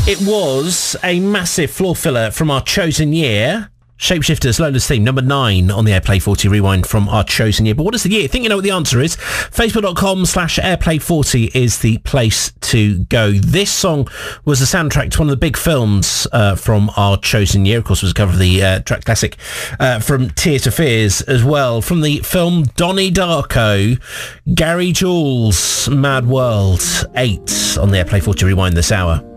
It was a massive floor filler from our chosen year. Shapeshifters, Lola's theme, number 9 on the Airplay 40 Rewind from our chosen year. But what is the year? I think you know what the answer is. Facebook.com/Airplay40 is the place to go. This song was the soundtrack to one of the big films from our chosen year. Of course, it was a cover of the track classic from Tears for Fears as well. From the film Donnie Darko, Gary Jules, Mad World, 8 on the Airplay 40 Rewind this hour.